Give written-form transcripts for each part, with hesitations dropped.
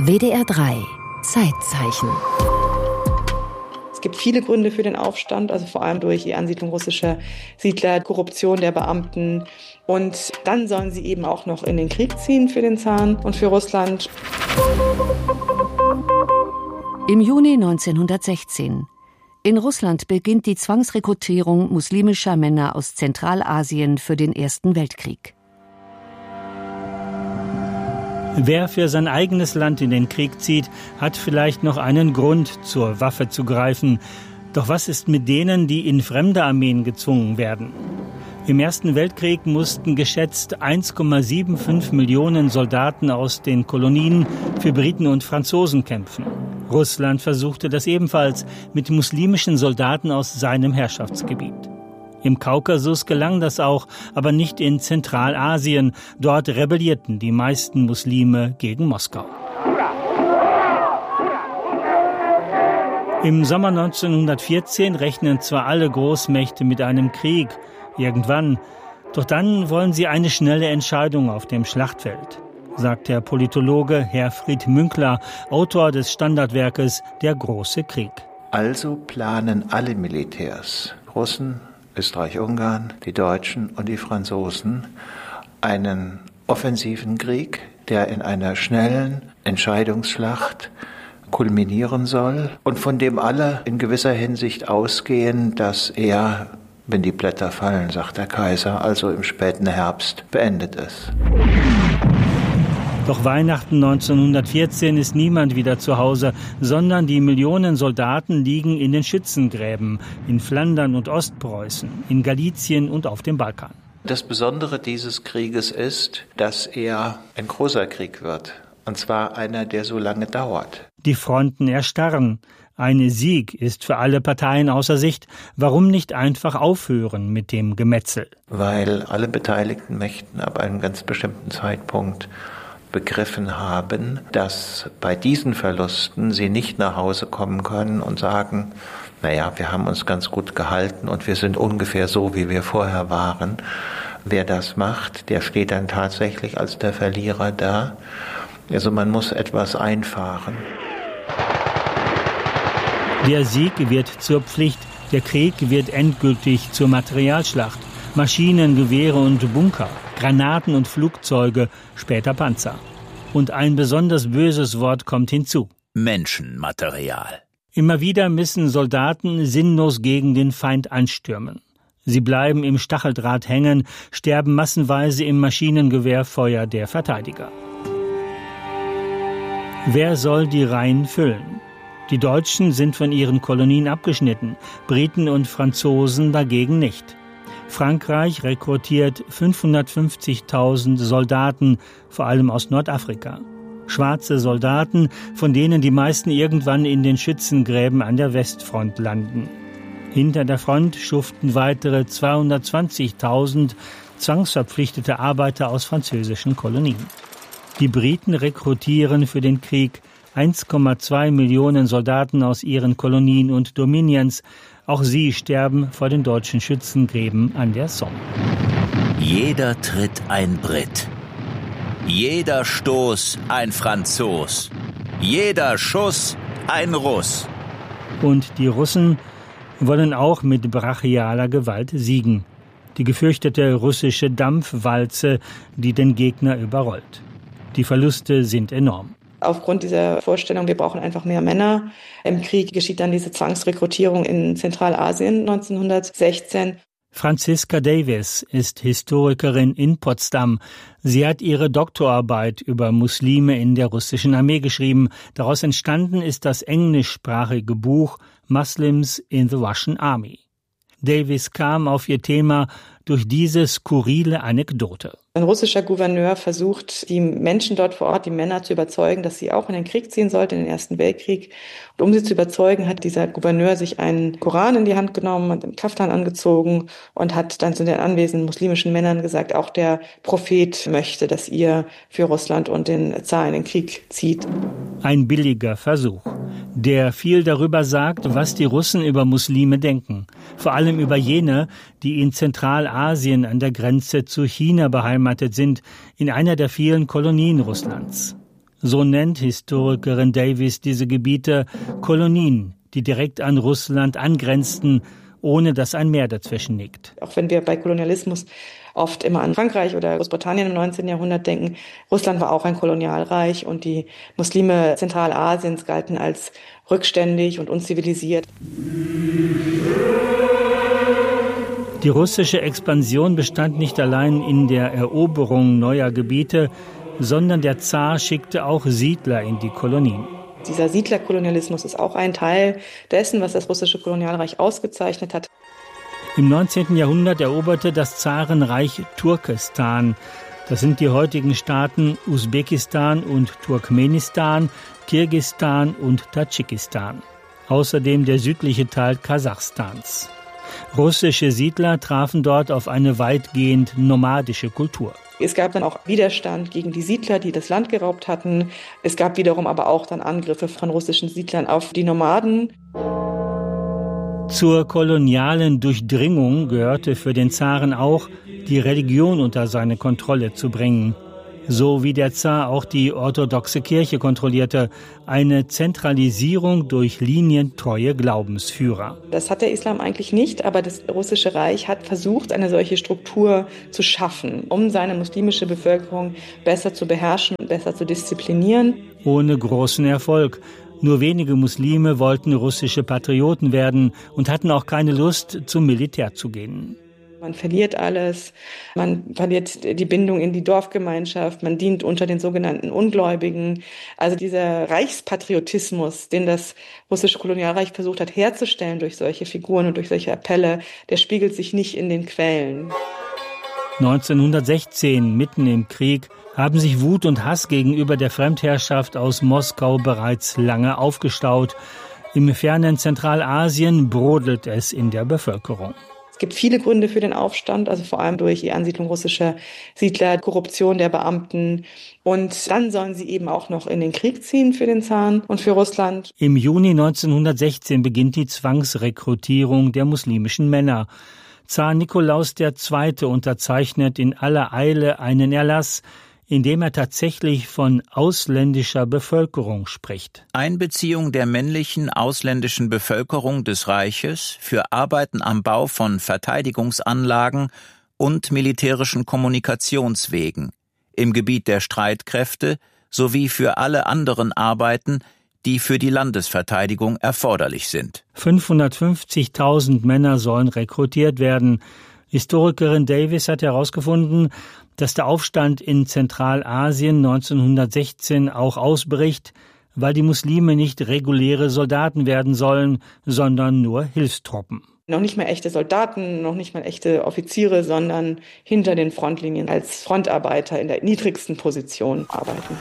WDR 3 Zeitzeichen. Es gibt viele Gründe für den Aufstand, also vor allem durch die Ansiedlung russischer Siedler, Korruption der Beamten. Und dann sollen sie eben auch noch in den Krieg ziehen für den Zaren und für Russland. Im Juni 1916. In Russland beginnt die Zwangsrekrutierung muslimischer Männer aus Zentralasien für den Ersten Weltkrieg. Wer für sein eigenes Land in den Krieg zieht, hat vielleicht noch einen Grund, zur Waffe zu greifen. Doch was ist mit denen, die in fremde Armeen gezwungen werden? Im Ersten Weltkrieg mussten geschätzt 1,75 Millionen Soldaten aus den Kolonien für Briten und Franzosen kämpfen. Russland versuchte das ebenfalls mit muslimischen Soldaten aus seinem Herrschaftsgebiet. Im Kaukasus gelang das auch, aber nicht in Zentralasien. Dort rebellierten die meisten Muslime gegen Moskau. Im Sommer 1914 rechnen zwar alle Großmächte mit einem Krieg, irgendwann, doch dann wollen sie eine schnelle Entscheidung auf dem Schlachtfeld, sagt der Politologe Herfried Münkler, Autor des Standardwerkes Der große Krieg. Also planen alle Militärs, Russen, Österreich-Ungarn, die Deutschen und die Franzosen, einen offensiven Krieg, der in einer schnellen Entscheidungsschlacht kulminieren soll und von dem alle in gewisser Hinsicht ausgehen, dass er, wenn die Blätter fallen, sagt der Kaiser, also im späten Herbst, beendet ist. Doch Weihnachten 1914 ist niemand wieder zu Hause, sondern die Millionen Soldaten liegen in den Schützengräben, in Flandern und Ostpreußen, in Galizien und auf dem Balkan. Das Besondere dieses Krieges ist, dass er ein großer Krieg wird, und zwar einer, der so lange dauert. Die Fronten erstarren. Ein Sieg ist für alle Parteien außer Sicht. Warum nicht einfach aufhören mit dem Gemetzel? Weil alle beteiligten Mächten ab einem ganz bestimmten Zeitpunkt begriffen haben, dass bei diesen Verlusten sie nicht nach Hause kommen können und sagen, naja, wir haben uns ganz gut gehalten und wir sind ungefähr so, wie wir vorher waren. Wer das macht, der steht dann tatsächlich als der Verlierer da. Also man muss etwas einfahren. Der Sieg wird zur Pflicht, der Krieg wird endgültig zur Materialschlacht. Maschinen, Gewehre und Bunker, Granaten und Flugzeuge, später Panzer. Und ein besonders böses Wort kommt hinzu. Menschenmaterial. Immer wieder müssen Soldaten sinnlos gegen den Feind anstürmen. Sie bleiben im Stacheldraht hängen, sterben massenweise im Maschinengewehrfeuer der Verteidiger. Wer soll die Reihen füllen? Die Deutschen sind von ihren Kolonien abgeschnitten, Briten und Franzosen dagegen nicht. Frankreich rekrutiert 550.000 Soldaten, vor allem aus Nordafrika. Schwarze Soldaten, von denen die meisten irgendwann in den Schützengräben an der Westfront landen. Hinter der Front schuften weitere 220.000 zwangsverpflichtete Arbeiter aus französischen Kolonien. Die Briten rekrutieren für den Krieg 1,2 Millionen Soldaten aus ihren Kolonien und Dominions. Auch sie sterben vor den deutschen Schützengräben an der Somme. Jeder Tritt ein Brit. Jeder Stoß ein Franzos. Jeder Schuss ein Russ. Und die Russen wollen auch mit brachialer Gewalt siegen. Die gefürchtete russische Dampfwalze, die den Gegner überrollt. Die Verluste sind enorm. Aufgrund dieser Vorstellung, wir brauchen einfach mehr Männer. Im Krieg geschieht dann diese Zwangsrekrutierung in Zentralasien 1916. Franziska Davis ist Historikerin in Potsdam. Sie hat ihre Doktorarbeit über Muslime in der russischen Armee geschrieben. Daraus entstanden ist das englischsprachige Buch Muslims in the Russian Army. Davis kam auf ihr Thema durch diese skurrile Anekdote. Ein russischer Gouverneur versucht, die Menschen dort vor Ort, die Männer, zu überzeugen, dass sie auch in den Krieg ziehen sollten, in den Ersten Weltkrieg. Und um sie zu überzeugen, hat dieser Gouverneur sich einen Koran in die Hand genommen und einen Kaftan angezogen und hat dann zu den anwesenden muslimischen Männern gesagt, auch der Prophet möchte, dass ihr für Russland und den Zar in den Krieg zieht. Ein billiger Versuch, der viel darüber sagt, was die Russen über Muslime denken. Vor allem über jene, die in Zentralasien an der Grenze zu China beheimatet sind, in einer der vielen Kolonien Russlands. So nennt Historikerin Davis diese Gebiete Kolonien, die direkt an Russland angrenzten, ohne dass ein Meer dazwischen liegt. Auch wenn wir bei Kolonialismus oft immer an Frankreich oder Großbritannien im 19. Jahrhundert denken, Russland war auch ein Kolonialreich und die Muslime Zentralasiens galten als rückständig und unzivilisiert. Die russische Expansion bestand nicht allein in der Eroberung neuer Gebiete, sondern der Zar schickte auch Siedler in die Kolonien. Dieser Siedlerkolonialismus ist auch ein Teil dessen, was das russische Kolonialreich ausgezeichnet hat. Im 19. Jahrhundert eroberte das Zarenreich Turkestan. Das sind die heutigen Staaten Usbekistan und Turkmenistan, Kirgisistan und Tadschikistan. Außerdem der südliche Teil Kasachstans. Russische Siedler trafen dort auf eine weitgehend nomadische Kultur. Es gab dann auch Widerstand gegen die Siedler, die das Land geraubt hatten. Es gab wiederum aber auch dann Angriffe von russischen Siedlern auf die Nomaden. Zur kolonialen Durchdringung gehörte für den Zaren auch, die Religion unter seine Kontrolle zu bringen. So wie der Zar auch die orthodoxe Kirche kontrollierte, eine Zentralisierung durch linientreue Glaubensführer. Das hat der Islam eigentlich nicht, aber das russische Reich hat versucht, eine solche Struktur zu schaffen, um seine muslimische Bevölkerung besser zu beherrschen und besser zu disziplinieren. Ohne großen Erfolg. Nur wenige Muslime wollten russische Patrioten werden und hatten auch keine Lust, zum Militär zu gehen. Man verliert alles, man verliert die Bindung in die Dorfgemeinschaft, man dient unter den sogenannten Ungläubigen. Also dieser Reichspatriotismus, den das russische Kolonialreich versucht hat herzustellen durch solche Figuren und durch solche Appelle, der spiegelt sich nicht in den Quellen. 1916, mitten im Krieg, haben sich Wut und Hass gegenüber der Fremdherrschaft aus Moskau bereits lange aufgestaut. Im fernen Zentralasien brodelt es in der Bevölkerung. Es gibt viele Gründe für den Aufstand, also vor allem durch die Ansiedlung russischer Siedler, Korruption der Beamten. Und dann sollen sie eben auch noch in den Krieg ziehen für den Zaren und für Russland. Im Juni 1916 beginnt die Zwangsrekrutierung der muslimischen Männer. Zar Nikolaus II. Unterzeichnet in aller Eile einen Erlass, in dem er tatsächlich von ausländischer Bevölkerung spricht. Einbeziehung der männlichen ausländischen Bevölkerung des Reiches für Arbeiten am Bau von Verteidigungsanlagen und militärischen Kommunikationswegen im Gebiet der Streitkräfte sowie für alle anderen Arbeiten, die für die Landesverteidigung erforderlich sind. 550.000 Männer sollen rekrutiert werden. Historikerin Davis hat herausgefunden, dass der Aufstand in Zentralasien 1916 auch ausbricht, weil die Muslime nicht reguläre Soldaten werden sollen, sondern nur Hilfstruppen. Noch nicht mal echte Soldaten, noch nicht mal echte Offiziere, sondern hinter den Frontlinien als Frontarbeiter in der niedrigsten Position arbeiten.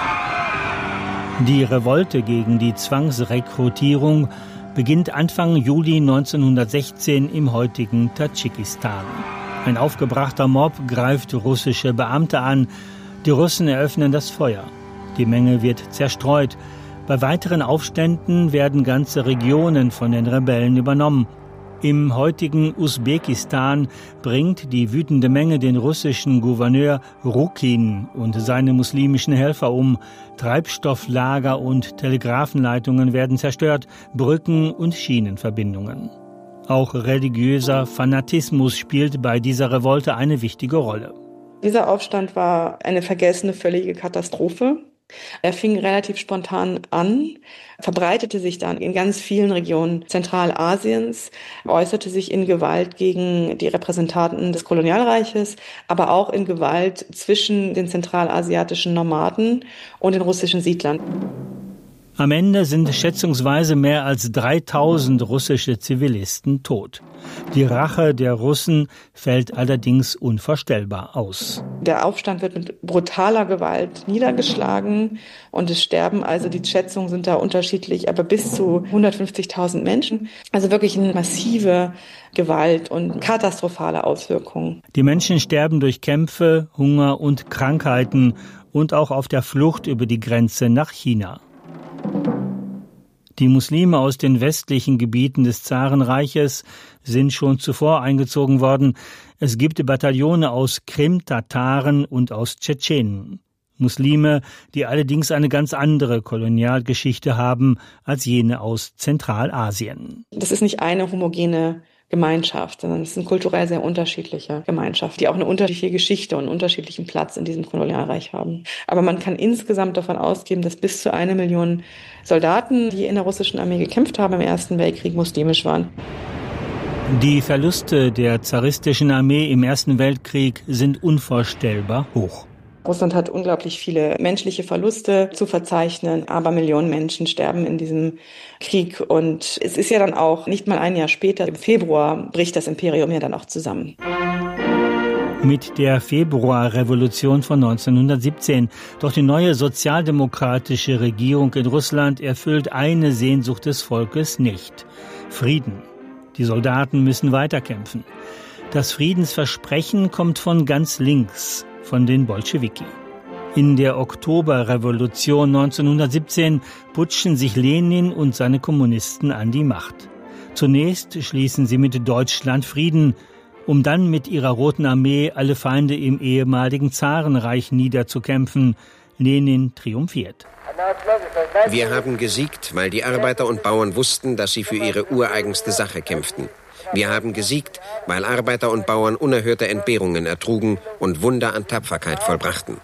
Die Revolte gegen die Zwangsrekrutierung beginnt Anfang Juli 1916 im heutigen Tadschikistan. Ein aufgebrachter Mob greift russische Beamte an. Die Russen eröffnen das Feuer. Die Menge wird zerstreut. Bei weiteren Aufständen werden ganze Regionen von den Rebellen übernommen. Im heutigen Usbekistan bringt die wütende Menge den russischen Gouverneur Rukin und seine muslimischen Helfer um. Treibstofflager und Telegrafenleitungen werden zerstört, Brücken und Schienenverbindungen. Auch religiöser Fanatismus spielt bei dieser Revolte eine wichtige Rolle. Dieser Aufstand war eine vergessene, völlige Katastrophe. Er fing relativ spontan an, verbreitete sich dann in ganz vielen Regionen Zentralasiens, äußerte sich in Gewalt gegen die Repräsentanten des Kolonialreiches, aber auch in Gewalt zwischen den zentralasiatischen Nomaden und den russischen Siedlern. Am Ende sind schätzungsweise mehr als 3000 russische Zivilisten tot. Die Rache der Russen fällt allerdings unvorstellbar aus. Der Aufstand wird mit brutaler Gewalt niedergeschlagen und es sterben, also die Schätzungen sind da unterschiedlich, aber bis zu 150.000 Menschen. Also wirklich eine massive Gewalt und katastrophale Auswirkungen. Die Menschen sterben durch Kämpfe, Hunger und Krankheiten und auch auf der Flucht über die Grenze nach China. Die Muslime aus den westlichen Gebieten des Zarenreiches sind schon zuvor eingezogen worden. Es gibt Bataillone aus Krim-Tataren und aus Tschetschenen. Muslime, die allerdings eine ganz andere Kolonialgeschichte haben als jene aus Zentralasien. Das ist nicht eine homogene Gemeinschaft, sondern es ist eine kulturell sehr unterschiedliche Gemeinschaft, die auch eine unterschiedliche Geschichte und einen unterschiedlichen Platz in diesem Kolonialreich haben. Aber man kann insgesamt davon ausgehen, dass bis zu 1 Million Soldaten, die in der russischen Armee gekämpft haben im Ersten Weltkrieg, muslimisch waren. Die Verluste der zaristischen Armee im Ersten Weltkrieg sind unvorstellbar hoch. Russland hat unglaublich viele menschliche Verluste zu verzeichnen, aber Millionen Menschen sterben in diesem Krieg. Und es ist ja dann auch nicht mal ein Jahr später, im Februar, bricht das Imperium ja dann auch zusammen. Mit der Februarrevolution von 1917. Doch die neue sozialdemokratische Regierung in Russland erfüllt eine Sehnsucht des Volkes nicht: Frieden. Die Soldaten müssen weiterkämpfen. Das Friedensversprechen kommt von ganz links, von den Bolschewiki. In der Oktoberrevolution 1917 putschen sich Lenin und seine Kommunisten an die Macht. Zunächst schließen sie mit Deutschland Frieden, um dann mit ihrer Roten Armee alle Feinde im ehemaligen Zarenreich niederzukämpfen. Lenin triumphiert. Wir haben gesiegt, weil die Arbeiter und Bauern wussten, dass sie für ihre ureigenste Sache kämpften. Wir haben gesiegt, weil Arbeiter und Bauern unerhörte Entbehrungen ertrugen und Wunder an Tapferkeit vollbrachten.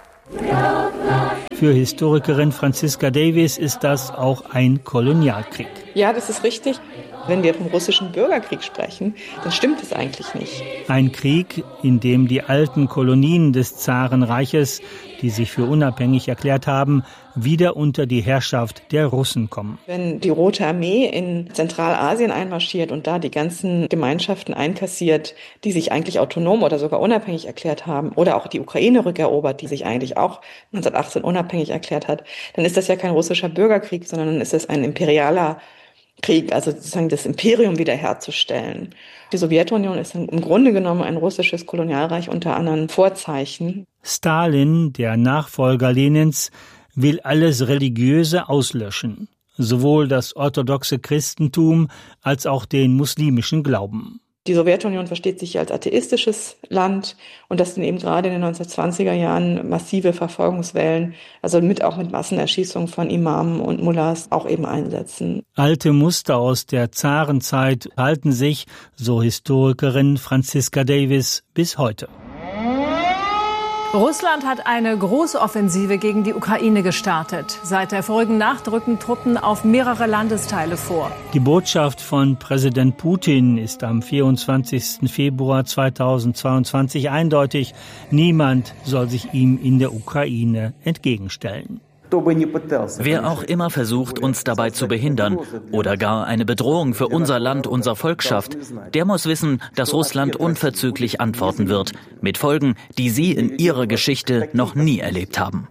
Für Historikerin Franziska Davies ist das auch ein Kolonialkrieg. Ja, das ist richtig. Wenn wir vom russischen Bürgerkrieg sprechen, dann stimmt es eigentlich nicht. Ein Krieg, in dem die alten Kolonien des Zarenreiches, die sich für unabhängig erklärt haben, wieder unter die Herrschaft der Russen kommen. Wenn die Rote Armee in Zentralasien einmarschiert und da die ganzen Gemeinschaften einkassiert, die sich eigentlich autonom oder sogar unabhängig erklärt haben, oder auch die Ukraine rückerobert, die sich eigentlich auch 1918 unabhängig erklärt hat, dann ist das ja kein russischer Bürgerkrieg, sondern dann ist es ein imperialer Krieg, also sozusagen das Imperium wiederherzustellen. Die Sowjetunion ist im Grunde genommen ein russisches Kolonialreich unter anderen Vorzeichen. Stalin, der Nachfolger Lenins, will alles Religiöse auslöschen, sowohl das orthodoxe Christentum als auch den muslimischen Glauben. Die Sowjetunion versteht sich als atheistisches Land und das sind eben gerade in den 1920er Jahren massive Verfolgungswellen, also auch mit Massenerschießungen von Imamen und Mullahs auch eben einsetzen. Alte Muster aus der Zarenzeit halten sich, so Historikerin Franziska Davies, bis heute. Russland hat eine große Offensive gegen die Ukraine gestartet. Seit der vorigen Nacht rücken Truppen auf mehrere Landesteile vor. Die Botschaft von Präsident Putin ist am 24. Februar 2022 eindeutig: Niemand soll sich ihm in der Ukraine entgegenstellen. Wer auch immer versucht, uns dabei zu behindern oder gar eine Bedrohung für unser Land, unser Volk schafft, der muss wissen, dass Russland unverzüglich antworten wird, mit Folgen, die Sie in Ihrer Geschichte noch nie erlebt haben.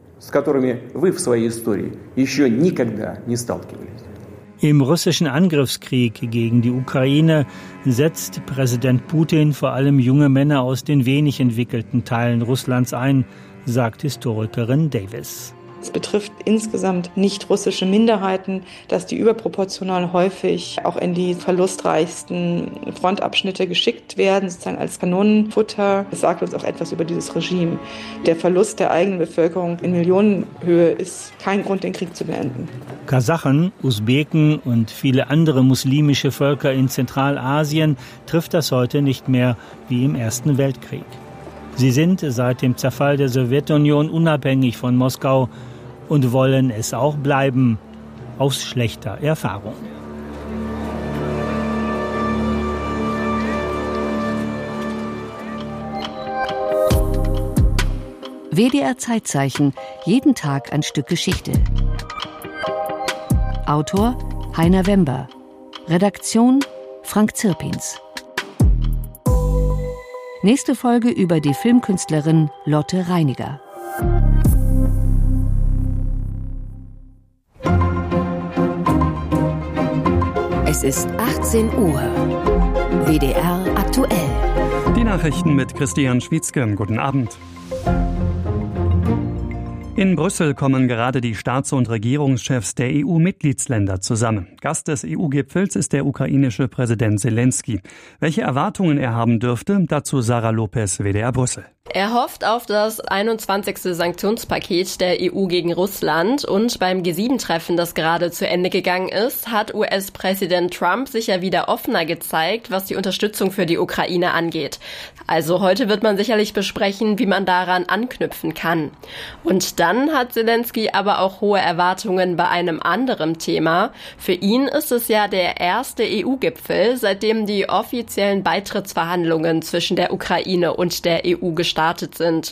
Im russischen Angriffskrieg gegen die Ukraine setzt Präsident Putin vor allem junge Männer aus den wenig entwickelten Teilen Russlands ein, sagt Historikerin Davies. Es betrifft insgesamt nicht russische Minderheiten, dass die überproportional häufig auch in die verlustreichsten Frontabschnitte geschickt werden, sozusagen als Kanonenfutter. Das sagt uns auch etwas über dieses Regime. Der Verlust der eigenen Bevölkerung in Millionenhöhe ist kein Grund, den Krieg zu beenden. Kasachen, Usbeken und viele andere muslimische Völker in Zentralasien trifft das heute nicht mehr wie im Ersten Weltkrieg. Sie sind seit dem Zerfall der Sowjetunion unabhängig von Moskau und wollen es auch bleiben, aus schlechter Erfahrung. WDR Zeitzeichen, jeden Tag ein Stück Geschichte. Autor Heiner Wember. Redaktion Frank Zirpins. Nächste Folge über die Filmkünstlerin Lotte Reiniger. Es ist 18 Uhr. WDR aktuell. Die Nachrichten mit Christian Schwietzke. Guten Abend. In Brüssel kommen gerade die Staats- und Regierungschefs der EU-Mitgliedsländer zusammen. Gast des EU-Gipfels ist der ukrainische Präsident Selenskyj. Welche Erwartungen er haben dürfte, dazu Sarah Lopez, WDR Brüssel. Er hofft auf das 21. Sanktionspaket der EU gegen Russland und beim G7-Treffen, das gerade zu Ende gegangen ist, hat US-Präsident Trump sich ja wieder offener gezeigt, was die Unterstützung für die Ukraine angeht. Also heute wird man sicherlich besprechen, wie man daran anknüpfen kann. Und dann hat Zelensky aber auch hohe Erwartungen bei einem anderen Thema. Für ihn ist es ja der erste EU-Gipfel, seitdem die offiziellen Beitrittsverhandlungen zwischen der Ukraine und der EU gestartet sind.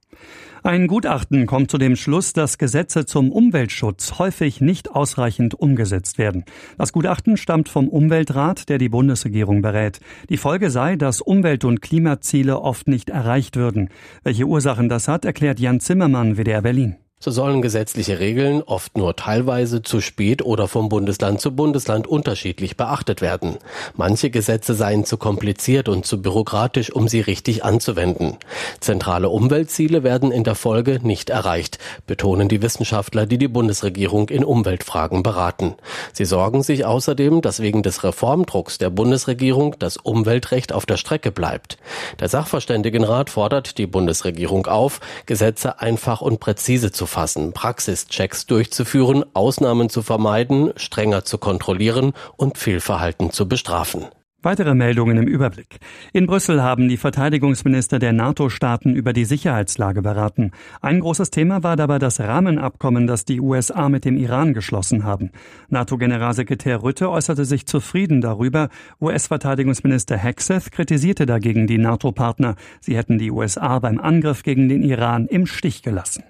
Ein Gutachten kommt zu dem Schluss, dass Gesetze zum Umweltschutz häufig nicht ausreichend umgesetzt werden. Das Gutachten stammt vom Umweltrat, der die Bundesregierung berät. Die Folge sei, dass Umwelt- und Klimaziele oft nicht erreicht würden. Welche Ursachen das hat, erklärt Jan Zimmermann, WDR Berlin. So sollen gesetzliche Regeln oft nur teilweise, zu spät oder vom Bundesland zu Bundesland unterschiedlich beachtet werden. Manche Gesetze seien zu kompliziert und zu bürokratisch, um sie richtig anzuwenden. Zentrale Umweltziele werden in der Folge nicht erreicht, betonen die Wissenschaftler, die die Bundesregierung in Umweltfragen beraten. Sie sorgen sich außerdem, dass wegen des Reformdrucks der Bundesregierung das Umweltrecht auf der Strecke bleibt. Der Sachverständigenrat fordert die Bundesregierung auf, Gesetze einfach und präzise zu fassen, Praxischecks durchzuführen, Ausnahmen zu vermeiden, strenger zu kontrollieren und Fehlverhalten zu bestrafen. Weitere Meldungen im Überblick. In Brüssel haben die Verteidigungsminister der NATO-Staaten über die Sicherheitslage beraten. Ein großes Thema war dabei das Rahmenabkommen, das die USA mit dem Iran geschlossen haben. NATO-Generalsekretär Rutte äußerte sich zufrieden darüber. US-Verteidigungsminister Hegseth kritisierte dagegen die NATO-Partner. Sie hätten die USA beim Angriff gegen den Iran im Stich gelassen.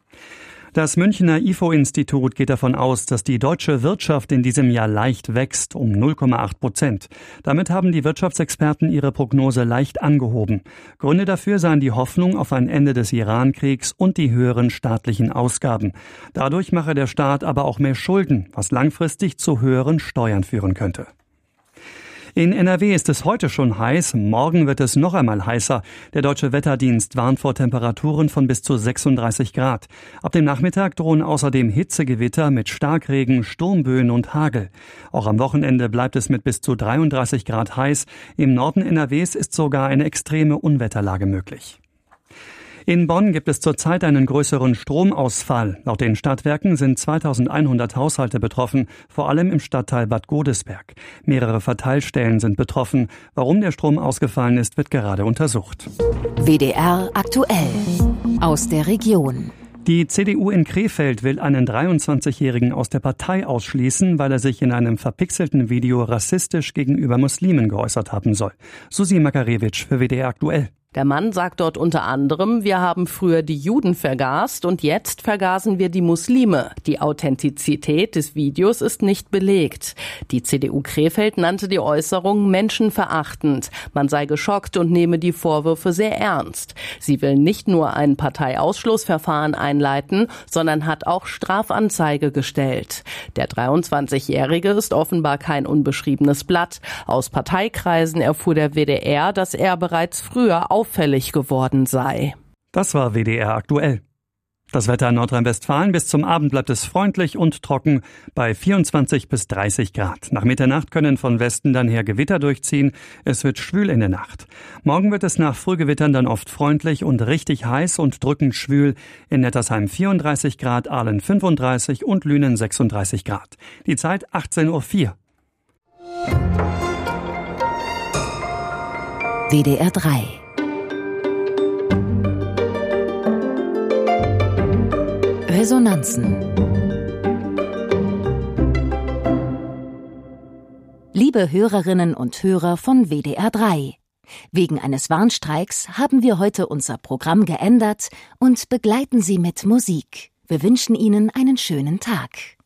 Das Münchner IFO-Institut geht davon aus, dass die deutsche Wirtschaft in diesem Jahr leicht wächst, um 0,8%. Damit haben die Wirtschaftsexperten ihre Prognose leicht angehoben. Gründe dafür seien die Hoffnung auf ein Ende des Iran-Kriegs und die höheren staatlichen Ausgaben. Dadurch mache der Staat aber auch mehr Schulden, was langfristig zu höheren Steuern führen könnte. In NRW ist es heute schon heiß, morgen wird es noch einmal heißer. Der Deutsche Wetterdienst warnt vor Temperaturen von bis zu 36 Grad. Ab dem Nachmittag drohen außerdem Hitzegewitter mit Starkregen, Sturmböen und Hagel. Auch am Wochenende bleibt es mit bis zu 33 Grad heiß. Im Norden NRWs ist sogar eine extreme Unwetterlage möglich. In Bonn gibt es zurzeit einen größeren Stromausfall. Laut den Stadtwerken sind 2100 Haushalte betroffen, vor allem im Stadtteil Bad Godesberg. Mehrere Verteilstellen sind betroffen. Warum der Strom ausgefallen ist, wird gerade untersucht. WDR aktuell aus der Region. Die CDU in Krefeld will einen 23-Jährigen aus der Partei ausschließen, weil er sich in einem verpixelten Video rassistisch gegenüber Muslimen geäußert haben soll. Susi Makarewitsch für WDR aktuell. Der Mann sagt dort unter anderem, wir haben früher die Juden vergast und jetzt vergasen wir die Muslime. Die Authentizität des Videos ist nicht belegt. Die CDU Krefeld nannte die Äußerung menschenverachtend. Man sei geschockt und nehme die Vorwürfe sehr ernst. Sie will nicht nur ein Parteiausschlussverfahren einleiten, sondern hat auch Strafanzeige gestellt. Der 23-Jährige ist offenbar kein unbeschriebenes Blatt. Aus Parteikreisen erfuhr der WDR, dass er bereits früher auffällig geworden sei. Das war WDR aktuell. Das Wetter in Nordrhein-Westfalen: bis zum Abend bleibt es freundlich und trocken bei 24 bis 30 Grad. Nach Mitternacht können von Westen dann her Gewitter durchziehen. Es wird schwül in der Nacht. Morgen wird es nach Frühgewittern dann oft freundlich und richtig heiß und drückend schwül. In Nettersheim 34 Grad, Aalen 35 und Lünen 36 Grad. Die Zeit 18:04 Uhr. WDR 3 Resonanzen. Liebe Hörerinnen und Hörer von WDR 3, wegen eines Warnstreiks haben wir heute unser Programm geändert und begleiten Sie mit Musik. Wir wünschen Ihnen einen schönen Tag.